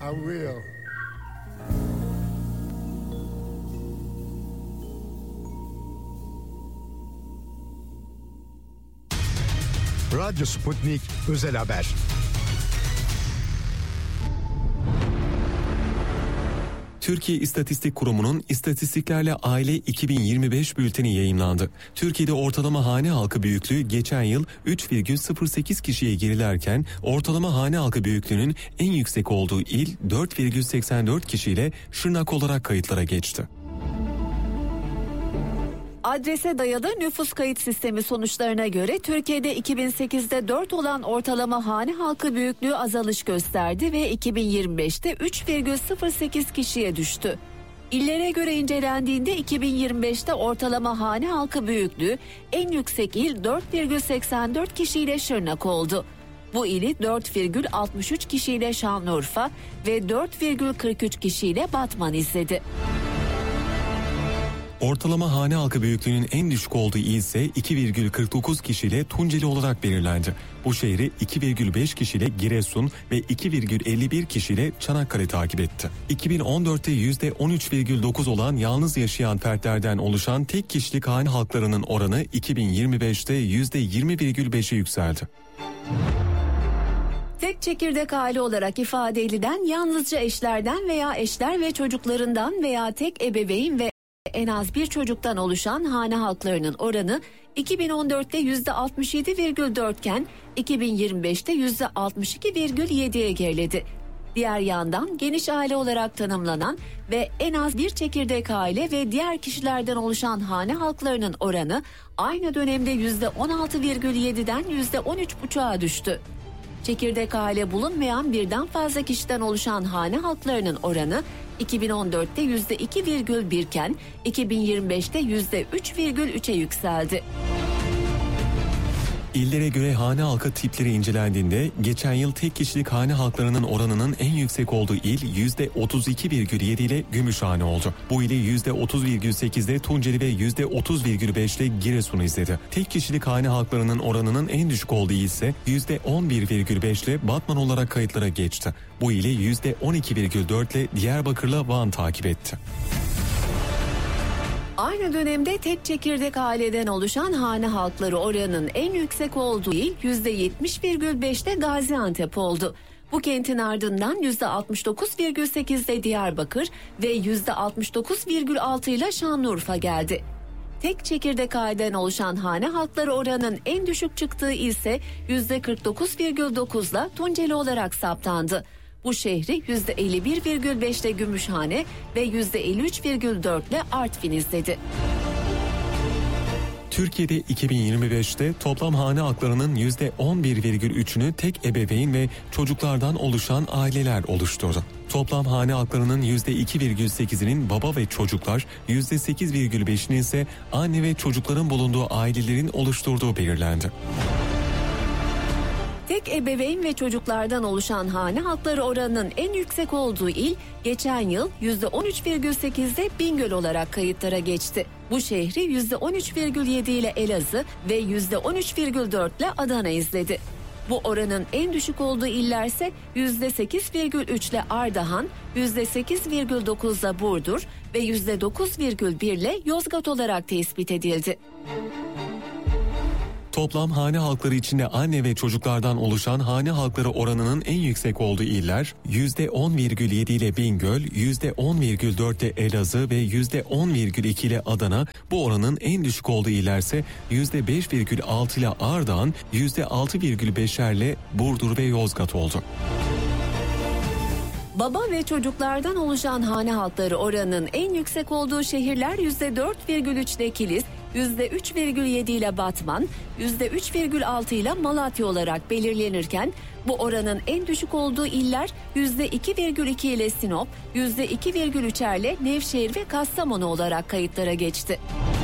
I will. Radyo Sputnik Özel Haber. Türkiye İstatistik Kurumu'nun İstatistiklerle Aile 2025 bülteni yayımlandı. Türkiye'de ortalama hane halkı büyüklüğü geçen yıl 3,08 kişiye gerilerken ortalama hane halkı büyüklüğünün en yüksek olduğu il 4,84 kişiyle Şırnak olarak kayıtlara geçti. Adrese dayalı nüfus kayıt sistemi sonuçlarına göre Türkiye'de 2008'de 4 olan ortalama hane halkı büyüklüğü azalış gösterdi ve 2025'te 3,08 kişiye düştü. İllere göre incelendiğinde 2025'te ortalama hane halkı büyüklüğü en yüksek il 4,84 kişiyle Şırnak oldu. Bu ili 4,63 kişiyle Şanlıurfa ve 4,43 kişiyle Batman izledi. Ortalama hane halkı büyüklüğünün en düşük olduğu il ise 2,49 kişiyle Tunceli olarak belirlendi. Bu şehri 2,5 kişiyle Giresun ve 2,51 kişiyle Çanakkale takip etti. 2014'te %13,9 olan yalnız yaşayan fertlerden oluşan tek kişilik hane halklarının oranı 2025'te %20,5'e yükseldi. Tek çekirdek aile olarak ifade edilen yalnızca eşlerden veya eşler ve çocuklarından veya tek ebeveyn ve en az bir çocuktan oluşan hane halklarının oranı 2014'te %67,4 iken 2025'te %62,7'ye geriledi. Diğer yandan geniş aile olarak tanımlanan ve en az bir çekirdek aile ve diğer kişilerden oluşan hane halklarının oranı aynı dönemde %16,7'den %13,5'a düştü. Çekirdek aile bulunmayan birden fazla kişiden oluşan hane halklarının oranı 2014'te %2,1 iken 2025'te %3,3'e yükseldi. İllere göre hane halkı tipleri incelendiğinde geçen yıl tek kişilik hane halklarının oranının en yüksek olduğu il %32,7 ile Gümüşhane oldu. Bu ili %30,8'de Tunceli ve %30,5 ile Giresun'u izledi. Tek kişilik hane halklarının oranının en düşük olduğu il ise %11,5 ile Batman olarak kayıtlara geçti. Bu ili %12,4 ile Diyarbakır'la Van takip etti. Aynı dönemde tek çekirdek aileden oluşan hane halkları oranının en yüksek olduğu il %70,5'te Gaziantep oldu. Bu kentin ardından %69,8'de Diyarbakır ve %69,6 ile Şanlıurfa geldi. Tek çekirdek aileden oluşan hane halkları oranının en düşük çıktığı il ise %49,9 ile Tunceli olarak saptandı. Bu şehri %51,5'te Gümüşhane ve %53,4 ile Artvin izledi. Türkiye'de 2025'te toplam hane halklarının %11,3'ünü tek ebeveyn ve çocuklardan oluşan aileler oluşturdu. Toplam hane halklarının %2,8'inin baba ve çocuklar, %8,5'inin ise anne ve çocukların bulunduğu ailelerin oluşturduğu belirlendi. Tek ebeveyn ve çocuklardan oluşan hane halkları oranının en yüksek olduğu il geçen yıl %13,8'de Bingöl olarak kayıtlara geçti. Bu şehri %13,7 ile Elazığ ve %13,4 ile Adana izledi. Bu oranın en düşük olduğu iller ise %8,3 ile Ardahan, %8,9 ile Burdur ve %9,1 ile Yozgat olarak tespit edildi. Toplam hane halkları içinde anne ve çocuklardan oluşan hane halkları oranının en yüksek olduğu iller %10,7 ile Bingöl, %10,4 ile Elazığ ve %10,2 ile Adana. Bu oranın en düşük olduğu iller ise %5,6 ile Ardahan, %6,5'ler ile Burdur ve Yozgat oldu. Baba ve çocuklardan oluşan hane halkları oranının en yüksek olduğu şehirler %4,3 ile Kilis, %3,7 ile Batman, %3,6 ile Malatya olarak belirlenirken bu oranın en düşük olduğu iller %2,2 ile Sinop, %2,3'er ile Nevşehir ve Kastamonu olarak kayıtlara geçti.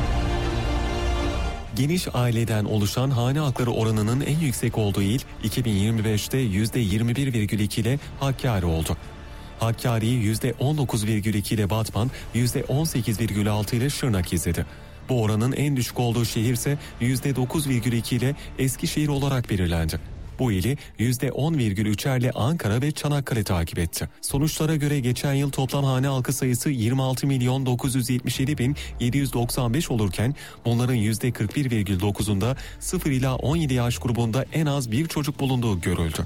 Geniş aileden oluşan hane halkları oranının en yüksek olduğu il 2025'te %21,2 ile Hakkari oldu. Hakkari'yi %19,2 ile Batman, %18,6 ile Şırnak izledi. Bu oranın en düşük olduğu şehir ise %9,2 ile Eskişehir olarak belirlendi. Bu ili %10,3'lerle Ankara ve Çanakkale takip etti. Sonuçlara göre geçen yıl toplam hane halkı sayısı 26.977.795 olurken bunların %41,9'unda 0 ila 17 yaş grubunda en az bir çocuk bulunduğu görüldü.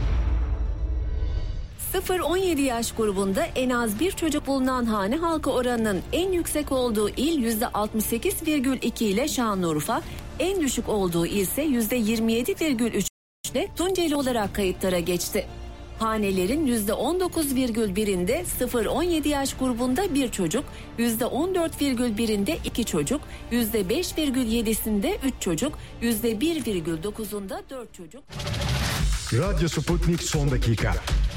0-17 yaş grubunda en az bir çocuk bulunan hane halkı oranının en yüksek olduğu il %68,2 ile Şanlıurfa, en düşük olduğu il ise %27,3 ile Tunceli olarak kayıtlara geçti. Hanelerin %19,1'inde 0-17 yaş grubunda bir çocuk, %14,1'inde 2 çocuk, %5,7'sinde 3 çocuk, %1,9'unda 4 çocuk. Radyo Sputnik son dakika.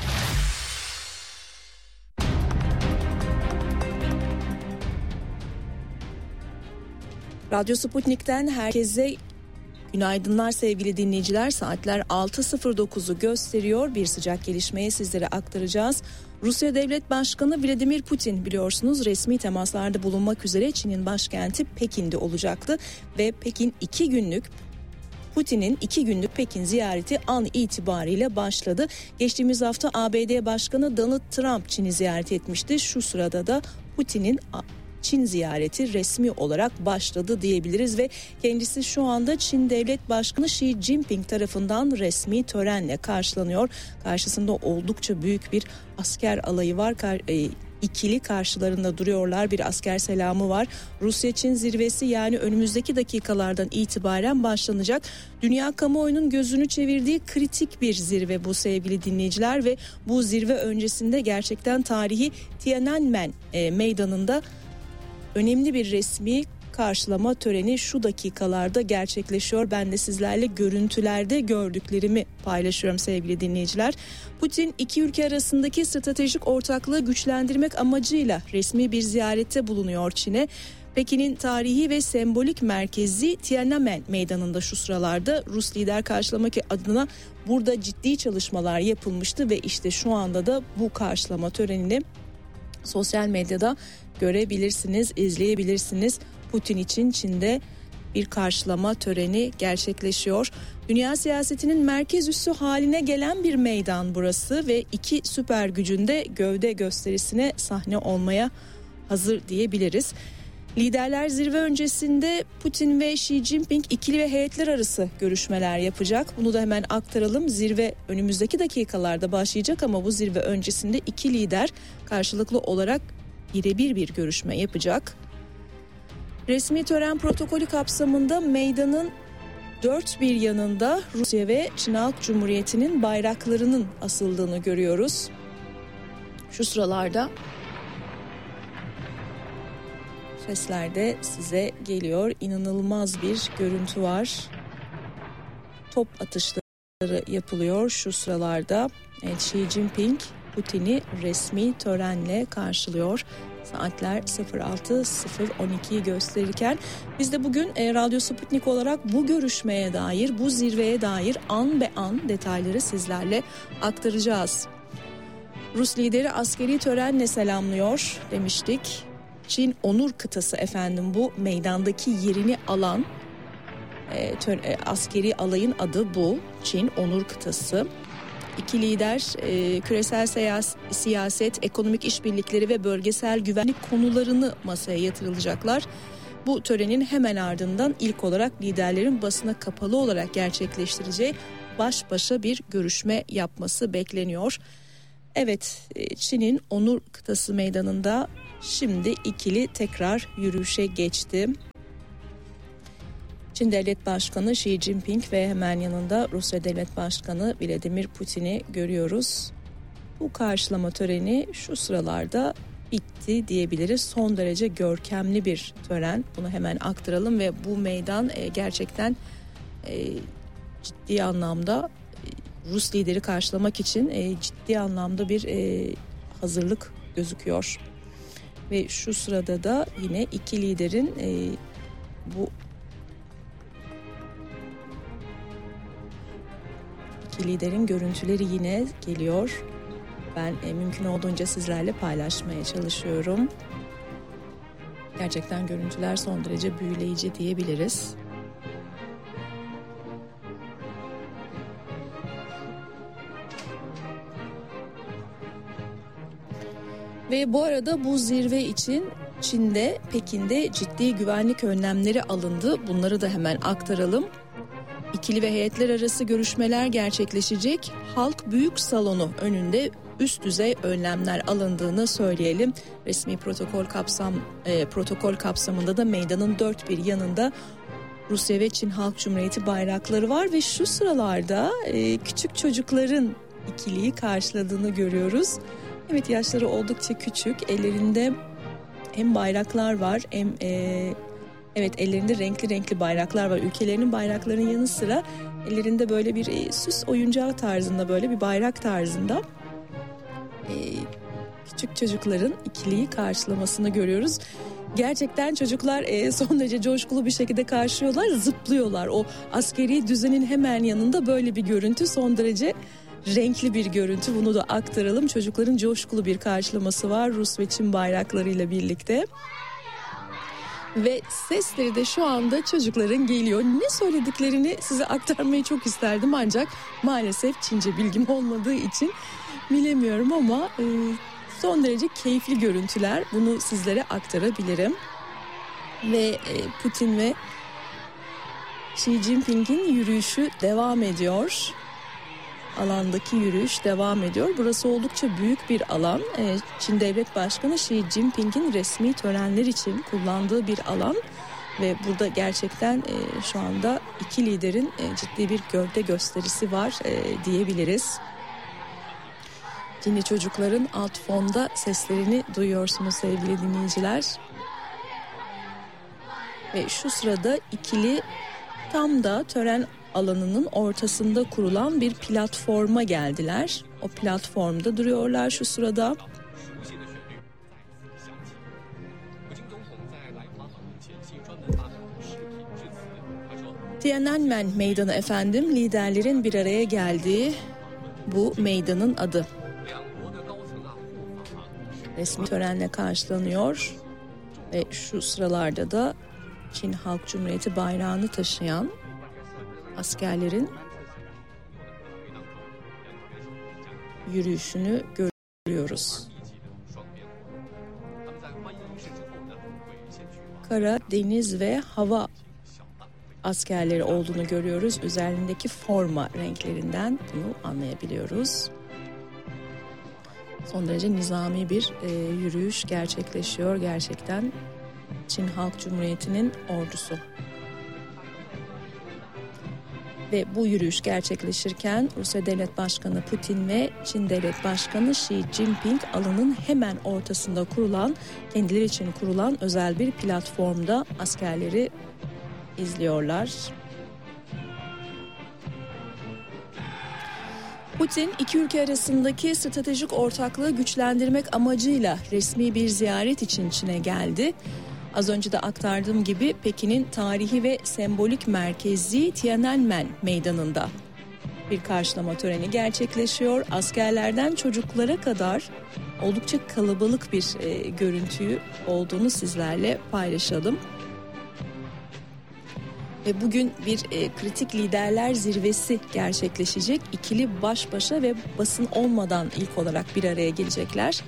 Radyo Sputnik'ten herkese günaydınlar sevgili dinleyiciler. Saatler 6.09'u gösteriyor. Bir sıcak gelişmeyi sizlere aktaracağız. Rusya Devlet Başkanı Vladimir Putin biliyorsunuz resmi temaslarda bulunmak üzere Çin'in başkenti Pekin'de olacaktı. Ve Putin'in 2 günlük Pekin ziyareti an itibariyle başladı. Geçtiğimiz hafta ABD Başkanı Donald Trump Çin'i ziyaret etmişti. Şu sırada da Putin'in Çin ziyareti resmi olarak başladı diyebiliriz ve kendisi şu anda Çin Devlet Başkanı Xi Jinping tarafından resmi törenle karşılanıyor. Karşısında oldukça büyük bir asker alayı var. İkili karşılarında duruyorlar. Bir asker selamı var. Rusya-Çin zirvesi yani önümüzdeki dakikalardan itibaren başlanacak. Dünya kamuoyunun gözünü çevirdiği kritik bir zirve bu sevgili dinleyiciler ve bu zirve öncesinde gerçekten tarihi Tiananmen meydanında önemli bir resmi karşılama töreni şu dakikalarda gerçekleşiyor. Ben de sizlerle görüntülerde gördüklerimi paylaşıyorum sevgili dinleyiciler. Putin iki ülke arasındaki stratejik ortaklığı güçlendirmek amacıyla resmi bir ziyarette bulunuyor Çin'e. Pekin'in tarihi ve sembolik merkezi Tiananmen meydanında şu sıralarda Rus lider karşılamak adına burada ciddi çalışmalar yapılmıştı ve işte şu anda da bu karşılama törenini sosyal medyada görebilirsiniz, izleyebilirsiniz. Putin için Çin'de bir karşılama töreni gerçekleşiyor. Dünya siyasetinin merkez üssü haline gelen bir meydan burası ve iki süper gücün de gövde gösterisine sahne olmaya hazır diyebiliriz. Liderler zirve öncesinde Putin ve Xi Jinping ikili ve heyetler arası görüşmeler yapacak. Bunu da hemen aktaralım. Zirve önümüzdeki dakikalarda başlayacak ama bu zirve öncesinde iki lider karşılıklı olarak birebir bir görüşme yapacak. Resmi tören protokolü kapsamında meydanın dört bir yanında Rusya ve Çin Halk Cumhuriyeti'nin bayraklarının asıldığını görüyoruz. Şu sıralarda sesler de size geliyor. İnanılmaz bir görüntü var. Top atışları yapılıyor şu sıralarda. Evet, Xi Jinping Putin'i resmi törenle karşılıyor. Saatler 06.012'yi gösterirken biz de bugün Radyo Sputnik olarak bu görüşmeye dair, bu zirveye dair an be an detayları sizlerle aktaracağız. Rus lideri askeri törenle selamlıyor demiştik. Çin onur kıtası efendim bu meydandaki yerini alan askeri alayın adı bu. Çin onur kıtası. İki lider küresel siyaset, ekonomik işbirlikleri ve bölgesel güvenlik konularını masaya yatırılacaklar. Bu törenin hemen ardından ilk olarak liderlerin basına kapalı olarak gerçekleştireceği baş başa bir görüşme yapması bekleniyor. Evet, Çin'in onur kıtası meydanında şimdi ikili tekrar yürüyüşe geçti. Çin Devlet Başkanı Xi Jinping ve hemen yanında Rusya Devlet Başkanı Vladimir Putin'i görüyoruz. Bu karşılama töreni şu sıralarda bitti diyebiliriz. Son derece görkemli bir tören. Bunu hemen aktaralım ve bu meydan gerçekten ciddi anlamda Rus lideri karşılamak için ciddi anlamda bir hazırlık gözüküyor. Ve şu sırada da yine iki liderin bu iki liderin görüntüleri yine geliyor. Ben mümkün olduğunca sizlerle paylaşmaya çalışıyorum. Gerçekten görüntüler son derece büyüleyici diyebiliriz. Ve bu arada bu zirve için Çin'de, Pekin'de ciddi güvenlik önlemleri alındı. Bunları da hemen aktaralım. İkili ve heyetler arası görüşmeler gerçekleşecek. Halk Büyük Salonu önünde üst düzey önlemler alındığını söyleyelim. Resmi protokol kapsamında da meydanın dört bir yanında Rusya ve Çin Halk Cumhuriyeti bayrakları var ve şu sıralarda küçük çocukların ikiliyi karşıladığını görüyoruz. Evet, yaşları oldukça küçük, ellerinde hem bayraklar var hem ellerinde renkli bayraklar var. Ülkelerinin bayraklarının yanı sıra ellerinde böyle bir süs oyuncağı tarzında, böyle bir bayrak tarzında küçük çocukların ikiliyi karşılamasını görüyoruz. Gerçekten çocuklar son derece coşkulu bir şekilde karşılıyorlar, zıplıyorlar. O askeri düzenin hemen yanında böyle bir görüntü, son derece renkli bir görüntü. Bunu da aktaralım. Çocukların coşkulu bir karşılaması var Rus ve Çin bayraklarıyla birlikte. Ve sesleri de şu anda çocukların geliyor. Ne söylediklerini size aktarmayı çok isterdim ancak maalesef Çince bilgim olmadığı için bilemiyorum ama son derece keyifli görüntüler. Bunu sizlere aktarabilirim. Ve Putin ve Xi Jinping'in yürüyüşü devam ediyor. Alandaki yürüyüş devam ediyor. Burası oldukça büyük bir alan. Çin Devlet Başkanı Xi Jinping'in resmi törenler için kullandığı bir alan. Ve burada gerçekten şu anda iki liderin ciddi bir gövde gösterisi var diyebiliriz. Çinli çocukların alt fonda seslerini duyuyorsunuz sevgili dinleyiciler. Ve şu sırada ikili tam da tören alanının ortasında kurulan bir platforma geldiler. O platformda duruyorlar şu sırada. Tiananmen Meydanı efendim, liderlerin bir araya geldiği bu meydanın adı. Resmi törenle karşılanıyor ve şu sıralarda da Çin Halk Cumhuriyeti bayrağını taşıyan askerlerin yürüyüşünü görüyoruz. Kara, deniz ve hava askerleri olduğunu görüyoruz. Üzerindeki forma renklerinden bunu anlayabiliyoruz. Son derece nizami bir yürüyüş gerçekleşiyor gerçekten. Çin Halk Cumhuriyeti'nin ordusu. Ve bu yürüyüş gerçekleşirken Rusya Devlet Başkanı Putin ve Çin Devlet Başkanı Xi Jinping alanın hemen ortasında kurulan, kendileri için kurulan özel bir platformda askerleri izliyorlar. Putin iki ülke arasındaki stratejik ortaklığı güçlendirmek amacıyla resmi bir ziyaret için Çin'e geldi. Az önce de aktardığım gibi Pekin'in tarihi ve sembolik merkezi Tiananmen Meydanı'nda bir karşılama töreni gerçekleşiyor. Askerlerden çocuklara kadar oldukça kalabalık bir görüntü olduğunu sizlerle paylaşalım. Ve bugün bir kritik liderler zirvesi gerçekleşecek. İkili baş başa ve basın olmadan ilk olarak bir araya gelecekler.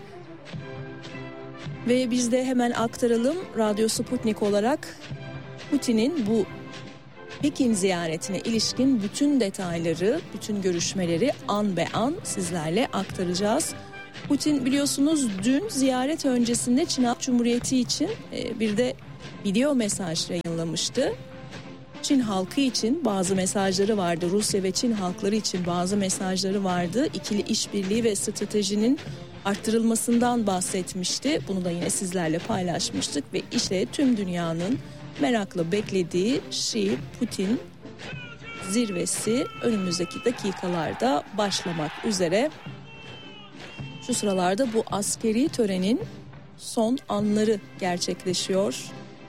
Ve biz de hemen aktaralım, Radyo Sputnik olarak Putin'in bu Pekin ziyaretine ilişkin bütün detayları, bütün görüşmeleri an be an sizlerle aktaracağız. Putin biliyorsunuz dün ziyaret öncesinde Çin Halk Cumhuriyeti için bir de video mesaj yayınlamıştı. Çin halkı için bazı mesajları vardı. Rusya ve Çin halkları için bazı mesajları vardı. İkili işbirliği ve stratejinin arttırılmasından bahsetmişti. Bunu da yine sizlerle paylaşmıştık ve işte tüm dünyanın merakla beklediği Xi-Putin zirvesi önümüzdeki dakikalarda başlamak üzere. Şu sıralarda bu askeri törenin son anları gerçekleşiyor.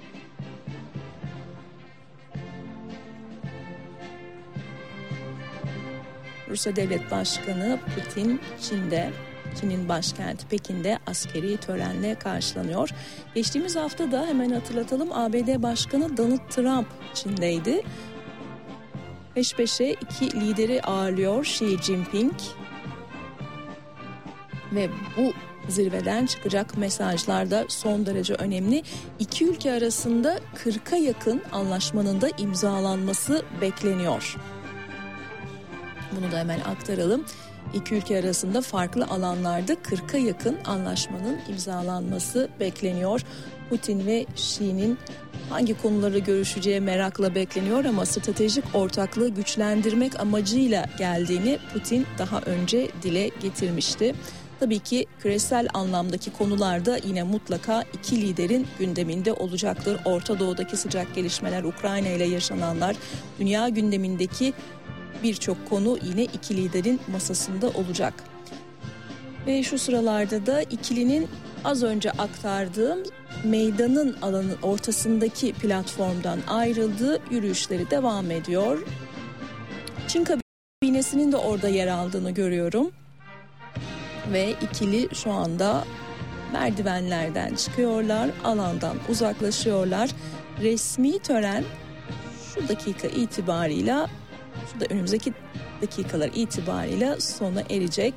Rusya Devlet Başkanı Putin Çin'in başkenti Pekin'de askeri törenle karşılanıyor. Geçtiğimiz hafta da hemen hatırlatalım, ABD Başkanı Donald Trump Çin'deydi. Peş peşe iki lideri ağırlıyor Xi Jinping. Ve bu zirveden çıkacak mesajlar da son derece önemli. İki ülke arasında 40'a yakın anlaşmanın da imzalanması bekleniyor. Bunu da hemen aktaralım. İki ülke arasında farklı alanlarda 40'a yakın anlaşmanın imzalanması bekleniyor. Putin ve Xi'nin hangi konuları görüşeceği merakla bekleniyor ama stratejik ortaklığı güçlendirmek amacıyla geldiğini Putin daha önce dile getirmişti. Tabii ki küresel anlamdaki konularda yine mutlaka iki liderin gündeminde olacaktır. Orta Doğu'daki sıcak gelişmeler, Ukrayna ile yaşananlar, dünya gündemindeki birçok konu yine iki liderin masasında olacak. Ve şu sıralarda da ikilinin az önce aktardığım meydanın alanın ortasındaki platformdan ayrıldığı yürüyüşleri devam ediyor. Çin kabinesinin de orada yer aldığını görüyorum. Ve ikili şu anda merdivenlerden çıkıyorlar, alandan uzaklaşıyorlar. Resmi tören şu dakika itibarıyla, şu da önümüzdeki dakikalar itibarıyla sona erecek.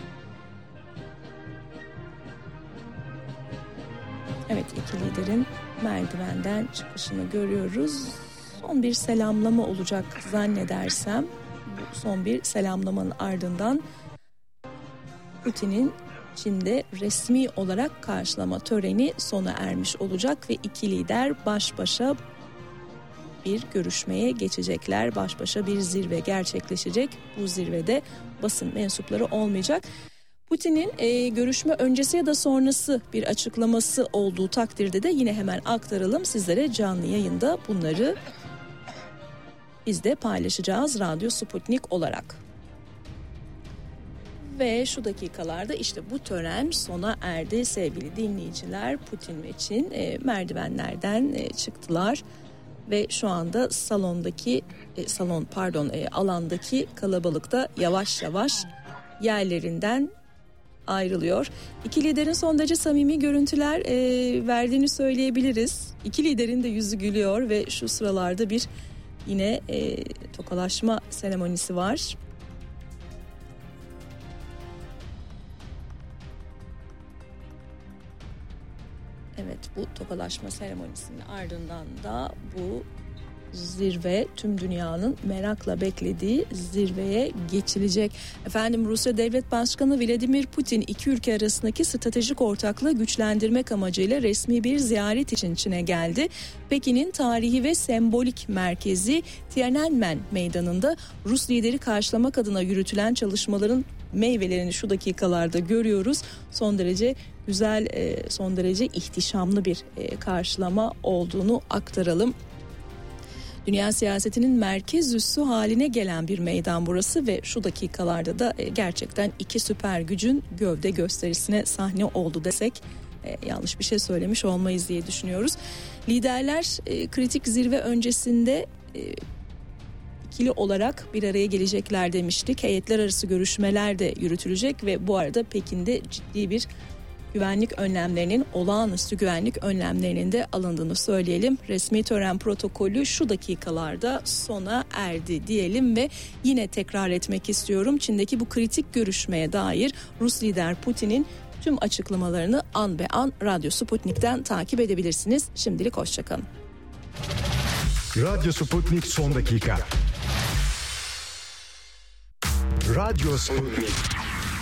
Evet, iki liderin merdivenden çıkışını görüyoruz. Son bir selamlama olacak zannedersem. Bu son bir selamlamanın ardından Putin'in Çin'de resmi olarak karşılama töreni sona ermiş olacak ve iki lider baş başa bir görüşmeye geçecekler. Baş başa bir zirve gerçekleşecek. Bu zirvede basın mensupları olmayacak. Putin'in görüşme öncesi ya da sonrası bir açıklaması olduğu takdirde de yine hemen aktaralım sizlere canlı yayında, bunları biz de paylaşacağız Radyo Sputnik olarak. Ve şu dakikalarda işte bu tören sona erdi sevgili dinleyiciler. Putin ve Çin merdivenlerden çıktılar ve şu anda alandaki kalabalık da yavaş yavaş yerlerinden ayrılıyor. İki liderin son derece samimi görüntüler verdiğini söyleyebiliriz. İki liderin de yüzü gülüyor ve şu sıralarda bir yine tokalaşma seremonisi var. Evet, bu tokalaşma seremonisinin ardından da bu zirve, tüm dünyanın merakla beklediği zirveye geçilecek. Efendim, Rusya Devlet Başkanı Vladimir Putin iki ülke arasındaki stratejik ortaklığı güçlendirmek amacıyla resmi bir ziyaret için Çin'e geldi. Pekin'in tarihi ve sembolik merkezi Tiananmen Meydanı'nda Rus lideri karşılamak adına yürütülen çalışmaların meyvelerini şu dakikalarda görüyoruz. Son derece güzel, son derece ihtişamlı bir karşılama olduğunu aktaralım. Dünya siyasetinin merkez üssü haline gelen bir meydan burası ve şu dakikalarda da gerçekten iki süper gücün gövde gösterisine sahne oldu desek yanlış bir şey söylemiş olmayız diye düşünüyoruz. Liderler kritik zirve öncesinde ikili olarak bir araya gelecekler demiştik. Heyetler arası görüşmeler de yürütülecek ve bu arada Pekin'de ciddi bir güvenlik önlemlerinin, olağanüstü güvenlik önlemlerinin de alındığını söyleyelim. Resmi tören protokolü şu dakikalarda sona erdi diyelim ve yine tekrar etmek istiyorum. Çin'deki bu kritik görüşmeye dair Rus lider Putin'in tüm açıklamalarını an be an Radyo Sputnik'ten takip edebilirsiniz. Şimdilik hoşçakalın. Radyo Sputnik son dakika. Radyo Sputnik.